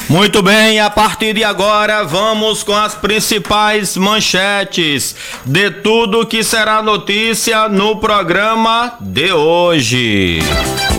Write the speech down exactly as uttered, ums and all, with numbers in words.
Muito bem, a partir de agora vamos com as principais manchetes de tudo que será notícia no programa de hoje.